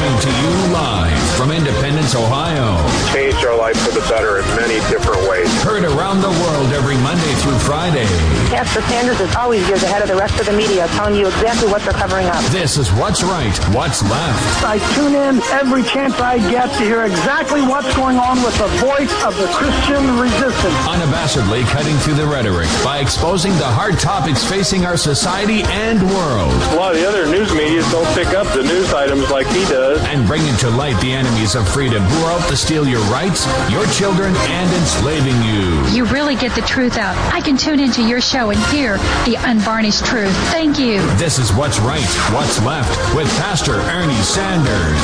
Coming to you live from Independence, Ohio. Changed our life for the better in many different ways. Heard around the world every Monday through Friday. Pastor Sanders is always years ahead of the rest of the media, telling you exactly what they're covering up. This is What's Right, What's Left. I tune in every chance I get to hear exactly what's going on with the voice of the Christian resistance. Unabashedly cutting through the rhetoric by exposing the hard topics facing our society and world. A lot of the other news media don't pick up the news items like he does. And bringing to light the enemies of freedom who are out to steal your rights, your children, and enslaving you. You really get the truth out. I can tune into your show and hear the unvarnished truth. Thank you. This is What's Right, What's Left with Pastor Ernie Sanders.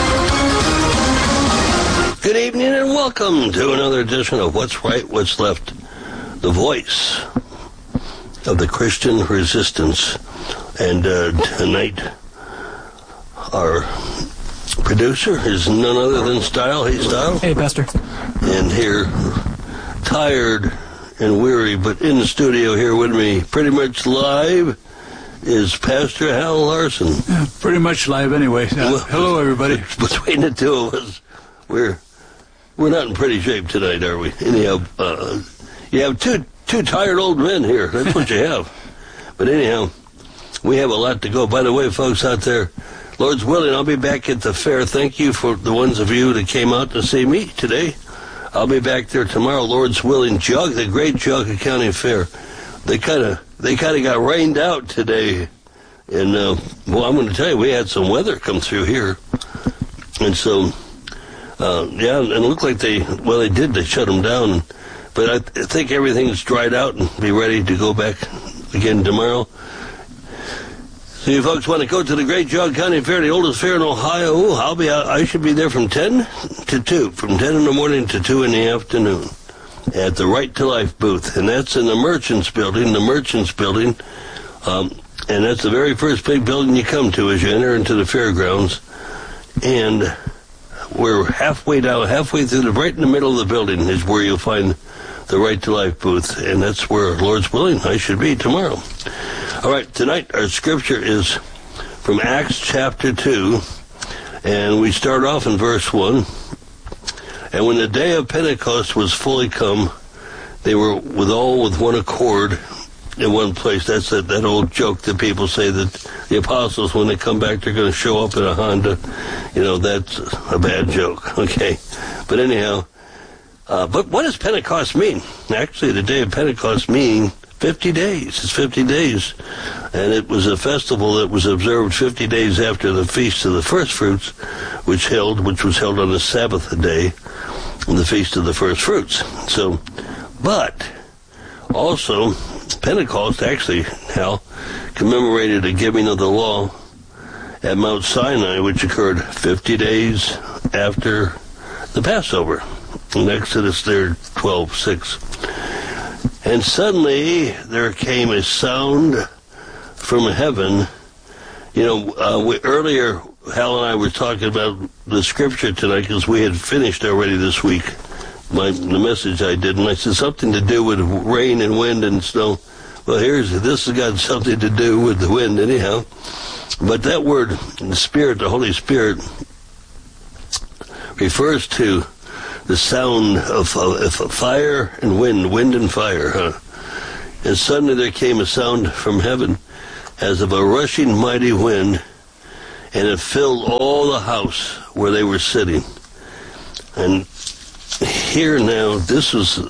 Good evening and welcome to another edition of What's Right, What's Left, the voice of the Christian resistance. And tonight, our producer is none other than Style. Hey, Style. Hey, Pastor. And here, tired and weary, but in the studio here with me, pretty much live, is Pastor Hal Larson. Yeah, pretty much live anyway. Hello, everybody. Between the two of us, we're not in pretty shape tonight, are we? Anyhow, you have two tired old men here. That's what you have. But anyhow, we have a lot to go. By the way, folks out there, Lord's willing, I'll be back at the fair. Thank you for the ones of you that came out to see me today. I'll be back there tomorrow, Lord's willing. The great Geauga County Fair. They kind of got rained out today. And, well, I'm going to tell you, we had some weather come through here. And so, yeah, and it looked like they shut them down. But I think everything's dried out and be ready to go back again tomorrow. So you folks want to go to the Great Geauga County Fair, the oldest fair in Ohio? I should be there from 10 to 2, from 10 in the morning to 2 in the afternoon at the Right to Life booth. And that's in the Merchants Building, and that's the very first big building you come to as you enter into the fairgrounds. And we're halfway through, right in the middle of the building is where you'll find the Right to Life booth, and that's where, Lord's willing, I should be tomorrow. All right, tonight our scripture is from Acts chapter 2, and we start off in verse 1. And when the day of Pentecost was fully come, they were with one accord in one place. That's that old joke that people say that the apostles, when they come back, they're going to show up in a Honda. You know, that's a bad joke, okay? But anyhow, but what does Pentecost mean? Actually, the day of Pentecost meaning 50 days. It's 50 days. And it was a festival that was observed 50 days after the Feast of the First Fruits, which was held on the Sabbath day, the Feast of the First Fruits. So, but also, Pentecost actually, Hal, commemorated the giving of the law at Mount Sinai, which occurred 50 days after the Passover. In Exodus there, 12:6. And suddenly there came a sound from heaven. You know, earlier, Hal and I were talking about the scripture tonight because we had finished already this week the message I did, and I said something to do with rain and wind and snow. Well, this has got something to do with the wind anyhow. But that word, the Spirit, the Holy Spirit, refers to the sound of fire and wind and fire, huh? And suddenly there came a sound from heaven as of a rushing mighty wind, and it filled all the house where they were sitting. And here now, this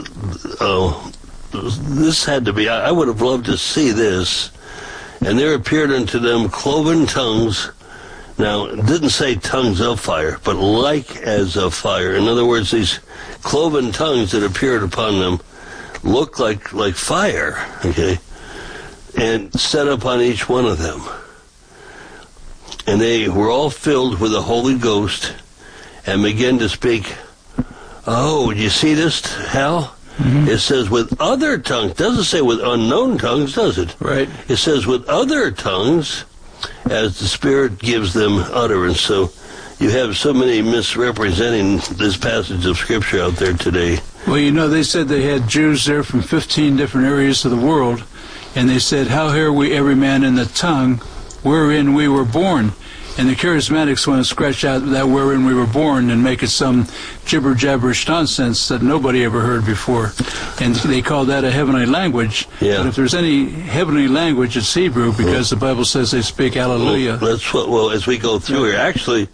had to be, I would have loved to see this. And there appeared unto them cloven tongues. Now, it didn't say tongues of fire, but like as of fire. In other words, these cloven tongues that appeared upon them looked like fire, okay, and set upon each one of them. And they were all filled with the Holy Ghost and began to speak. Oh, you see this, Hal? Mm-hmm. It says with other tongues. It doesn't say with unknown tongues, does it? Right. It says with other tongues as the Spirit gives them utterance. So you have so many misrepresenting this passage of Scripture out there today. Well, you know, they said they had Jews there from 15 different areas of the world, and they said, how hear we every man in the tongue wherein we were born? And the charismatics want to scratch out that wherein we were born and make it some jibber-jabberish nonsense that nobody ever heard before. And they call that a heavenly language. Yeah. But if there's any heavenly language, it's Hebrew, because the Bible says they speak hallelujah. Well, as we go through here, actually,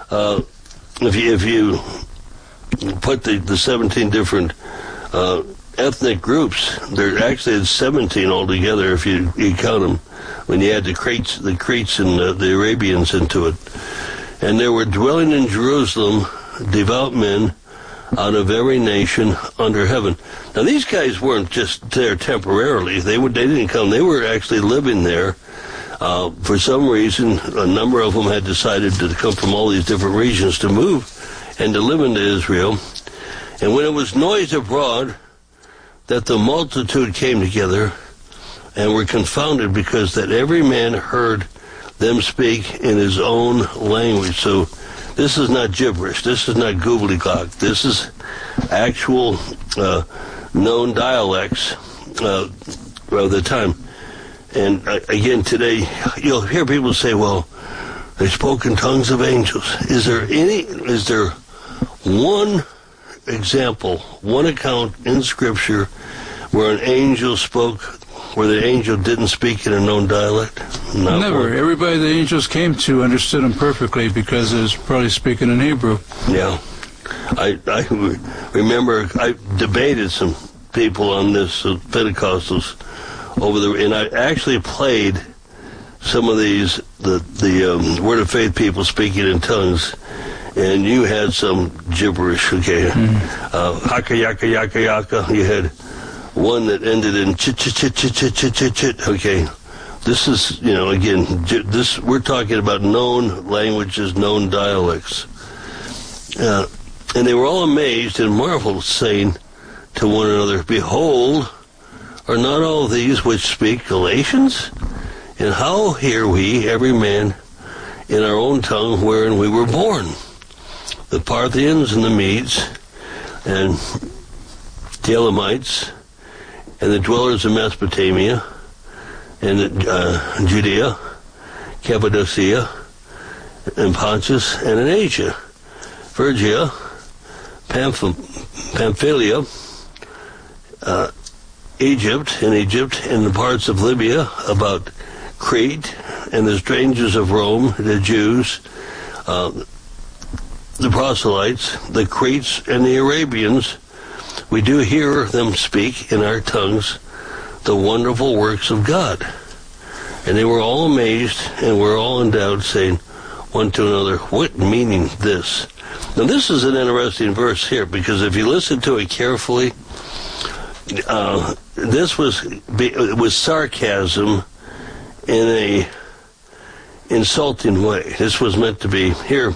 if you put the 17 different ethnic groups, there actually is 17 altogether if you count them, when you add the Cretes and the Arabians into it. And there were dwelling in Jerusalem devout men out of every nation under heaven. Now, these guys weren't just there temporarily. They didn't come. They were actually living there. For some reason, a number of them had decided to come from all these different regions to move and to live into Israel. And when it was noised abroad that the multitude came together and were confounded, because that every man heard them speak in his own language. So this is not gibberish. This is not gobbledygook. This is actual known dialects of the time. And again, today, you'll hear people say, well, they spoke in tongues of angels. Is there one example, one account in Scripture where an angel spoke, where the angel didn't speak in a known dialect? Never. One. Everybody the angels came to understood them perfectly, because it was probably speaking in Hebrew. Yeah. I remember I debated some people on this, Pentecostals, and I actually played some of these, the Word of Faith people speaking in tongues, and you had some gibberish, okay? Haka, yaka, yaka, yaka. You had one that ended in chit, chit, chit, chit, chit, chit, chit, chit. Okay. This is, again, we're talking about known languages, known dialects. And they were all amazed and marveled, saying to one another, behold, are not all these which speak Galatians? And how hear we, every man, in our own tongue wherein we were born? The Parthians and the Medes and the Elamites and the dwellers of Mesopotamia and Judea, Cappadocia, and Pontus, and in Asia, Phrygia, Pamphylia, Egypt, and the parts of Libya, about Crete, and the strangers of Rome, the Jews, the proselytes, the Cretes, and the Arabians. We do hear them speak in our tongues the wonderful works of God. And they were all amazed, and were all in doubt, saying one to another, what meaning this? Now, this is an interesting verse here, because if you listen to it carefully, this was sarcasm in a insulting way. This was meant to be here,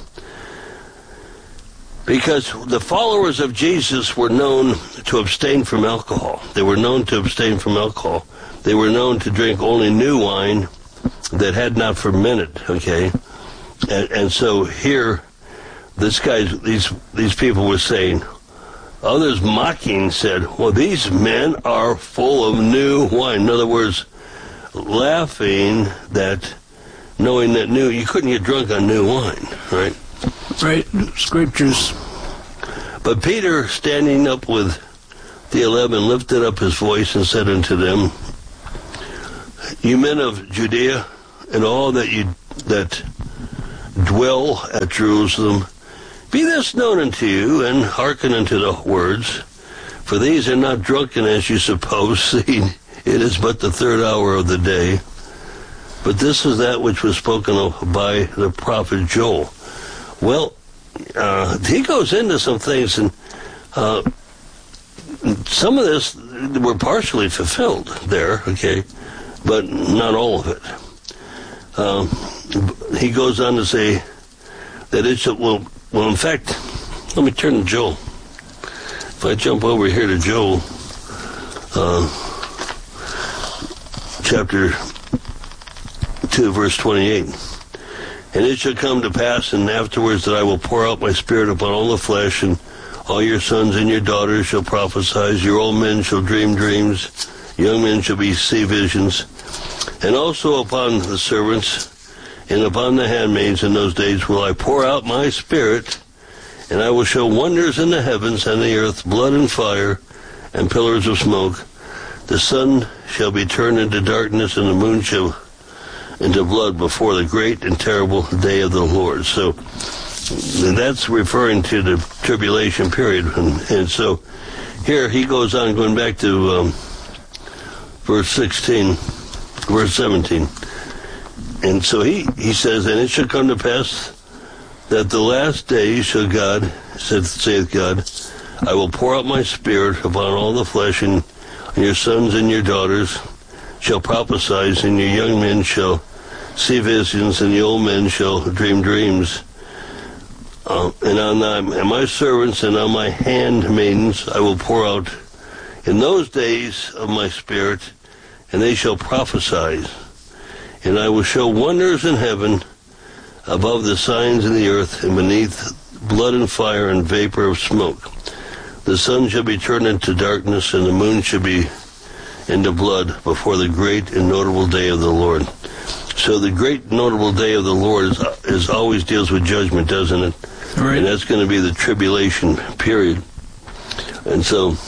because the followers of Jesus were known to abstain from alcohol. They were known to abstain from alcohol. They were known to drink only new wine that had not fermented, okay? And so here, these people were saying, others mocking said, well, these men are full of new wine. In other words, laughing that, knowing that you couldn't get drunk on new wine, right? Right, Scriptures. But Peter, standing up with the 11, lifted up his voice and said unto them, you men of Judea, and all that dwell at Jerusalem, be this known unto you, and hearken unto the words, for these are not drunken as you suppose, seeing it is but the third hour of the day. But this is that which was spoken of by the prophet Joel. Well, he goes into some things, and some of this were partially fulfilled there, okay, but not all of it. He goes on to say that it shall, well, in fact, let me turn to Joel. If I jump over here to Joel, chapter 2, verse 28. And it shall come to pass, and afterwards, that I will pour out my spirit upon all the flesh, and all your sons and your daughters shall prophesy, your old men shall dream dreams, young men shall see visions, and also upon the servants and upon the handmaids in those days will I pour out my Spirit, and I will show wonders in the heavens and the earth, blood and fire, and pillars of smoke. The sun shall be turned into darkness, and the moon shall into blood before the great and terrible day of the Lord. So that's referring to the tribulation period. And so here he goes on, going back to verse 17. And so he says, and it shall come to pass that the last days shall God, saith God, I will pour out my Spirit upon all the flesh, and your sons and your daughters shall prophesy, and your young men shall see visions, and the old men shall dream dreams. And on my servants and on my handmaidens I will pour out in those days of my Spirit, and they shall prophesy. And I will show wonders in heaven, above the signs in the earth, and beneath blood and fire and vapor of smoke. The sun shall be turned into darkness, and the moon shall be into blood before the great and notable day of the Lord. So the great notable day of the Lord is always deals with judgment, doesn't it? Right. And that's going to be the tribulation period. And so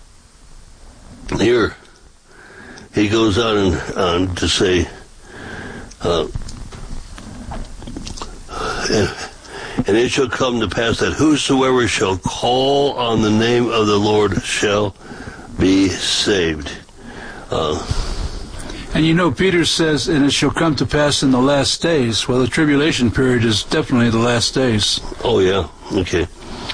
here he goes on to say, and it shall come to pass that whosoever shall call on the name of the Lord shall be saved. And you know, Peter says, and it shall come to pass in the last days. Well, the tribulation period is definitely the last days. Oh, yeah. Okay.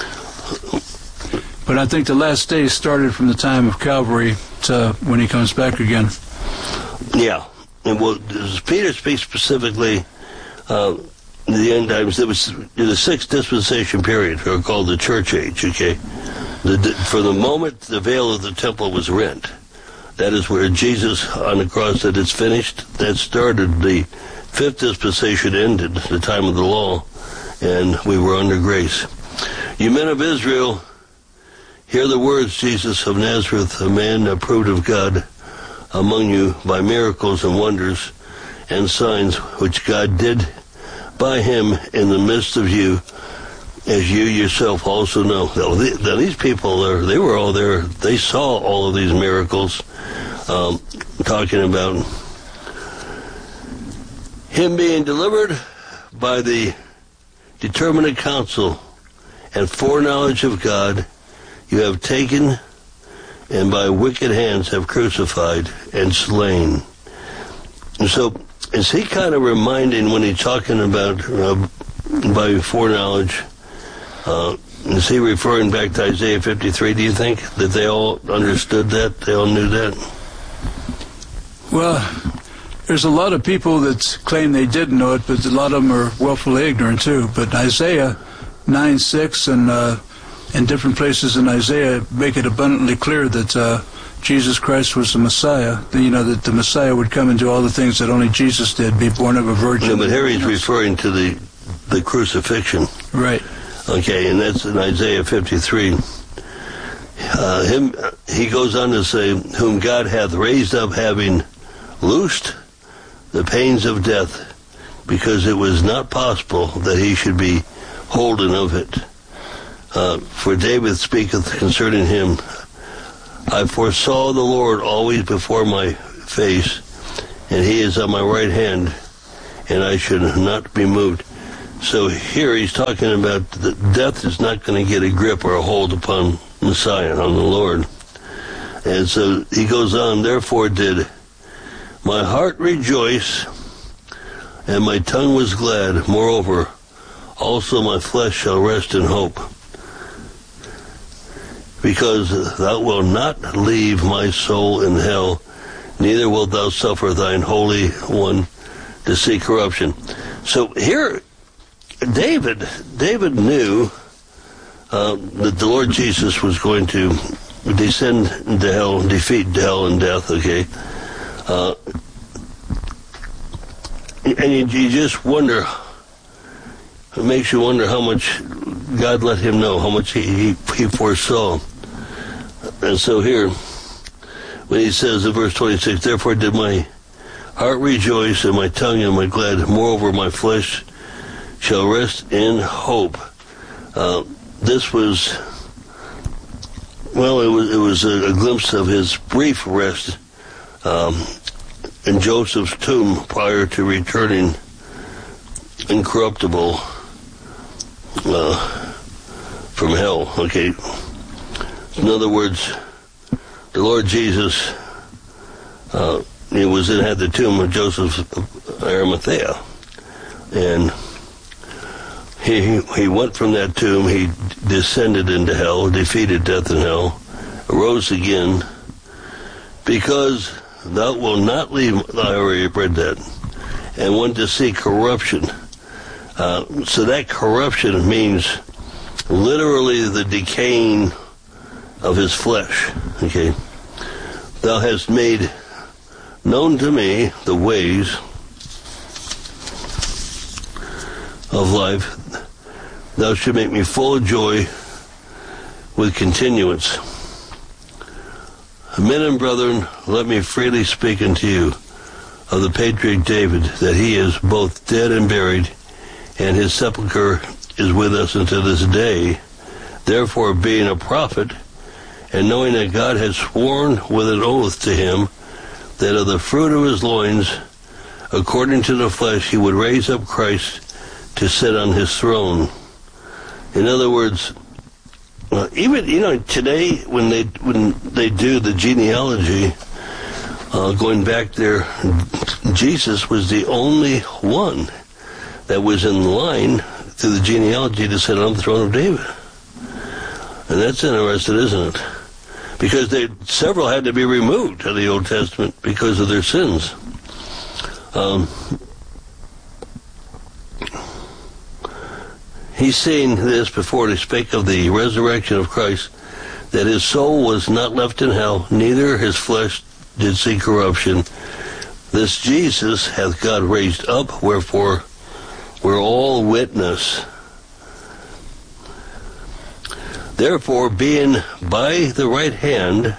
But I think the last days started from the time of Calvary to when he comes back again. Yeah. And well, Peter speaks specifically in the end times. There was the sixth dispensation period, or called the church age, okay? For the moment the veil of the temple was rent, that is where Jesus on the cross said it's finished. That started the fifth dispensation, ended the time of the law, and we were under grace. You men of Israel, hear the words, Jesus of Nazareth, a man approved of God among you by miracles and wonders and signs which God did by him in the midst of you, as you yourself also know. Now these people, they were all there. They saw all of these miracles, talking about him being delivered by the determinate counsel and foreknowledge of God. You have taken, and by wicked hands have crucified and slain. And so, is he kind of reminding, when he's talking about by foreknowledge, is he referring back to Isaiah 53, do you think? That they all understood that? They all knew that? Well, there's a lot of people that claim they didn't know it, but a lot of them are willfully ignorant too. But Isaiah 9:6 and different places in Isaiah make it abundantly clear that Jesus Christ was the Messiah. That the Messiah would come and do all the things that only Jesus did, be born of a virgin. No, but here he's referring to the crucifixion. Right. Okay, and that's in Isaiah 53. He goes on to say, whom God hath raised up, having loosed the pains of death, because it was not possible that he should be holden of it. For David speaketh concerning him, I foresaw the Lord always before my face, and he is on my right hand, and I should not be moved. So here he's talking about that death is not going to get a grip or a hold upon Messiah, on the Lord. And so he goes on, therefore did my heart rejoice, and my tongue was glad. Moreover, also my flesh shall rest in hope, because thou wilt not leave my soul in hell, neither wilt thou suffer thine Holy One to see corruption. So here, David knew that the Lord Jesus was going to descend into hell, defeat hell and death, okay? And you just wonder, it makes you wonder how much God let him know, how much he foresaw. And so here, when he says in verse 26, therefore did my heart rejoice, and my tongue and my glad. Moreover, my flesh shall rest in hope. This was, well, it was a glimpse of his brief rest in Joseph's tomb prior to returning incorruptible from hell. Okay. In other words, the Lord Jesus had the tomb of Joseph of Arimathea, and he went from that tomb. He descended into hell, defeated death and hell, arose again, because thou wilt not leave. I already read that, and went to see corruption. So that corruption means literally the decaying of his flesh. Okay, thou hast made known to me the ways of life. Thou should make me full of joy with continuance. Men and brethren, let me freely speak unto you of the patriarch David, that he is both dead and buried, and his sepulchre is with us unto this day. Therefore, being a prophet, and knowing that God had sworn with an oath to him, that of the fruit of his loins, according to the flesh, he would raise up Christ to sit on his throne. In other words, even today when they do the genealogy, going back there, Jesus was the only one that was in line through the genealogy to sit on the throne of David. And that's interesting, isn't it? Because several had to be removed of the Old Testament because of their sins. He's saying this before he spake of the resurrection of Christ, that his soul was not left in hell, neither his flesh did see corruption. This Jesus hath God raised up, wherefore we're all witness. Therefore, being by the right hand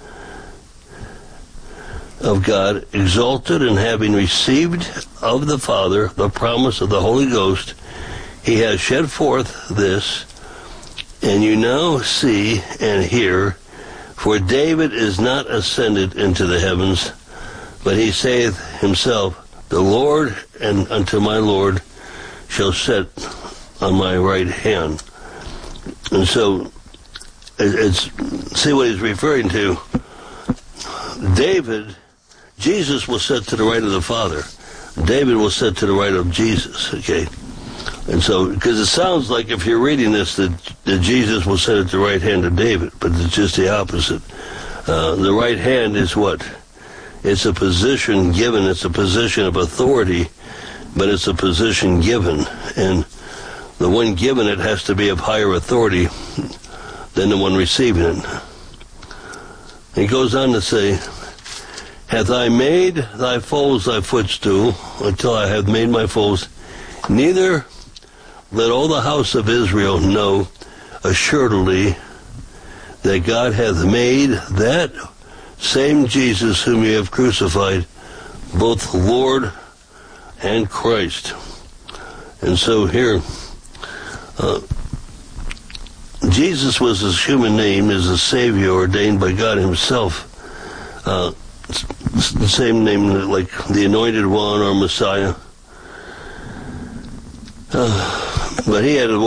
of God exalted, and having received of the Father the promise of the Holy Ghost, he has shed forth this, and you now see and hear. For David is not ascended into the heavens, but he saith himself, the Lord and unto my Lord shall sit on my right hand. And so, see what he's referring to. Jesus will sit to the right of the Father. David will sit to the right of Jesus, okay? And so, because it sounds like if you're reading this that Jesus will sit at the right hand of David, but it's just the opposite. The right hand is what? It's a position given, it's a position of authority, but it's a position given. And the one given it has to be of higher authority than the one receiving it. He goes on to say, hath I made thy foes thy footstool, until I have made my foes, neither let all the house of Israel know assuredly that God hath made that same Jesus whom you have crucified, both Lord and Christ. And so here, Jesus was his human name, is a Savior ordained by God himself. The same name like the Anointed One or Messiah. But he had